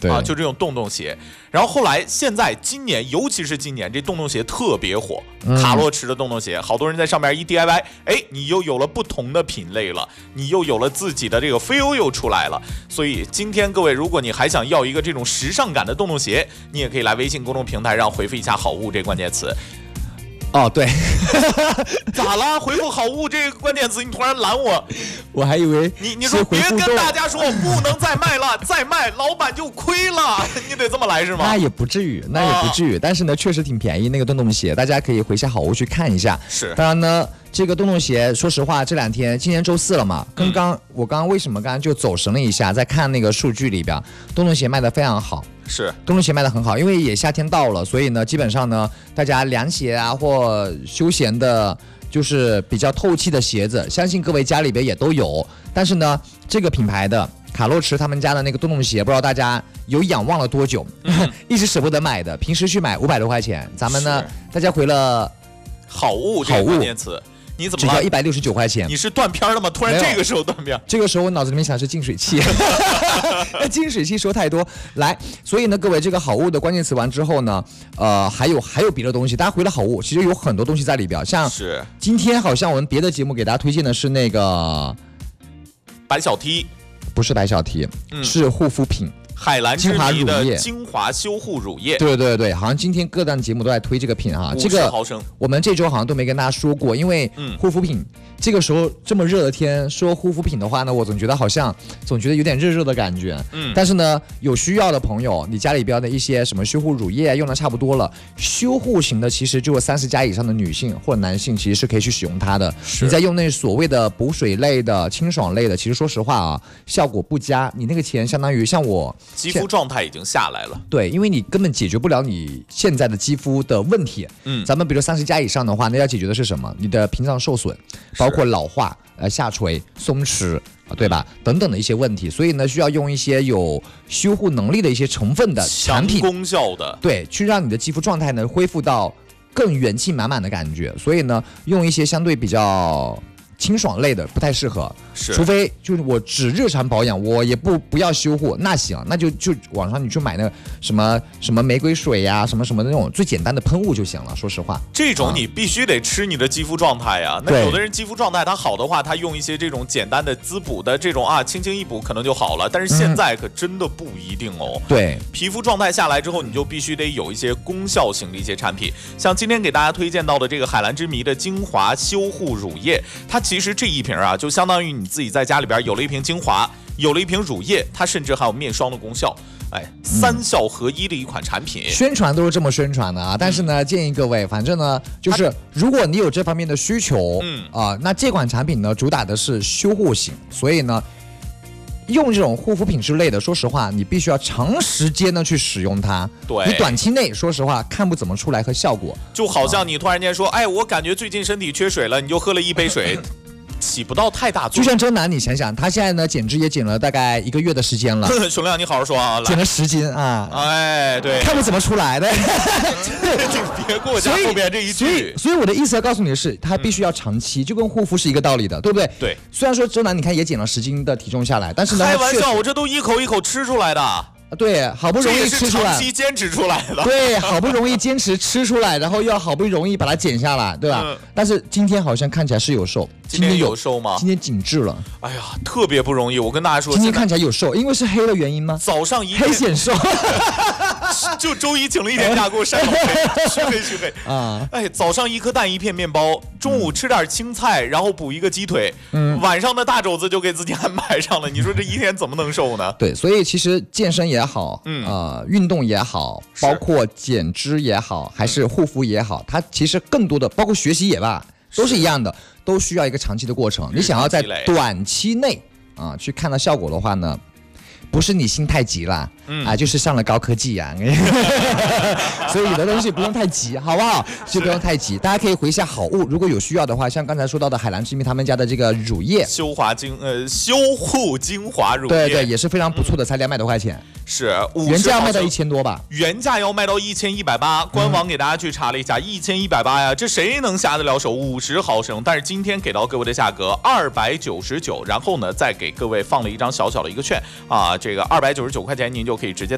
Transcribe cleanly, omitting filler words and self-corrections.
啊，就这种洞洞鞋。然后后来现在今年，尤其是今年这洞洞鞋特别火，卡洛驰的洞洞鞋，好多人在上面一 DIY， 哎，你又有了不同的品类了，你又有了自己的这个 feel 又出来了。所以今天各位，如果你还想要一个这种时尚感的洞洞鞋，你也可以来微信公众平台上回复一下好物这关键词。 哦，对， 咋了？回复好物这个关键词，你突然拦我， 我还以为你说别跟大家说不能再卖了，再卖老板就亏了，你得这么来是吗？ 那也不至于，但是呢，确实挺便宜那个洞洞鞋，大家可以回下好物去看一下。 是， 当然呢，这个洞洞鞋，说实话，这2天，今天周4了嘛，我刚刚为什么刚刚就走神了一下，在看那个数据里边，洞洞鞋卖得非常好。 是， 洞洞鞋卖得很好，因为也夏天到了，所以呢，基本上呢，大家凉鞋啊或休闲的，就是比较透气的鞋子，相信各位家里边也都有。但是呢，这个品牌的卡洛驰他们家的那个洞洞鞋，不知道大家有仰望了多久，一直舍不得买的，平时去买500多块钱，咱们呢，大家回了好物这个关键词。你怎么了？只要169块钱。 你是断片了吗？突然这个时候断片？ 这个时候我脑子里面想是净水器，净水器说太多。来，所以呢，各位这个好物的关键词完之后呢，还有别的东西。大家回了好物，其实有很多东西在里边，像是今天好像我们别的节目给大家推荐的是那个白小 T， 不是白小 T，是护肤品。 海蓝之谜的精华修护乳液， 对，好像今天各档节目都在推这个品哈，这个我们这周好像都没跟大家说过，因为护肤品这个时候这么热的天，说护肤品的话呢，我总觉得有点热的感觉，但是呢，有需要的朋友，你家里边的一些什么修护乳液用的差不多了，修护型的其实就30+以上的女性或者男性其实是可以去使用它的，你在用那所谓的补水类的、清爽类的，其实说实话啊，效果不佳，你那个钱相当于像我。 肌肤状态已经下来了， 对，因为你根本解决不了你现在的肌肤的问题。咱们比如30+以上的话，那要解决的是什么？你的屏障受损，包括老化、下垂、松弛，对吧？等等的一些问题，所以呢，需要用一些有修护能力的一些成分的产品， 强功效的， 对，去让你的肌肤状态呢恢复到更元气满满的感觉。所以呢，用一些相对比较清爽类的不太适合，除非就是我只日常保养，我也不要修护，那行，那就网上你去买那个什么玫瑰水呀、什么的那种最简单的喷雾就行了。说实话， 这种你必须得吃你的肌肤状态呀。那有的人肌肤状态他好的话，他用一些这种简单的滋补的这种轻轻一补可能就好了。但是现在可真的不一定哦。 对， 皮肤状态下来之后，你就必须得有一些功效型的一些产品，像今天给大家推荐到的这个海蓝之谜的精华修护乳液，它其实这一瓶就相当于你自己在家里边有了一瓶精华，有了一瓶乳液，它甚至还有面霜的功效，3效合一的一款产品。 宣传都是这么宣传的啊，但是呢，建议各位，反正呢，就是如果你有这方面的需求，那这款产品呢，主打的是修护型，所以呢，用这种护肤品之类的，说实话，你必须要长时间的去使用它。 对， 你短期内说实话看不怎么出来和效果。 就好像你突然间说，我感觉最近身体缺水了，你就喝了一杯水。起不到太大作用。 就像周南，你想想，他现在呢减脂也减了大概1个月的时间了。 熊亮，你好好说啊， 减了10斤啊！ 对， 看不怎么出来的。 别给我加后边这一句。 所以我的意思要告诉你的是，它必须要长期，就跟护肤是一个道理的，对不对？ 对。 虽然说周南你看也减了10斤的体重下来，但是呢， 开玩笑，我这都一口一口吃出来的。 对，好不容易吃出来， 长期坚持出来的。 对，好不容易坚持吃出来，然后又好不容易把它减下来，对吧？但是今天好像看起来是有瘦， 今天有瘦吗？ 今天紧致了。 哎呀，特别不容易。我跟大家说， 今天看起来有瘦，因为是黑的原因吗？ 早上一黑显瘦， 就周一请了1天假给我晒黑，虚黑啊！早上1颗蛋1片面包，中午吃点青菜，然后补1个鸡腿，晚上的大肘子就给自己安排上了。你说这一天怎么能瘦呢？ 对，所以其实健身也好，运动也好，包括减脂也好，还是护肤也好，它其实更多的包括学习也罢，都是一样的，都需要一个长期的过程。你想要在短期内去看到效果的话呢，不是你心太急了，就是上了高科技呀，所以有的东西不用太急，好不好？就不用太急，大家可以回一下好物，如果有需要的话，像刚才说到的海蓝之谜他们家的这个乳液， 修护精华乳液， 对，也是非常不错的，才200多块钱。 是原价卖到1000多吧？ 原价要卖到1180，官网给大家去查了一下，1180呀，这谁能下得了手？50毫升，但是今天给到各位的价格299，然后呢，再给各位放了一张小小的一个券啊，这个299块钱您就可以直接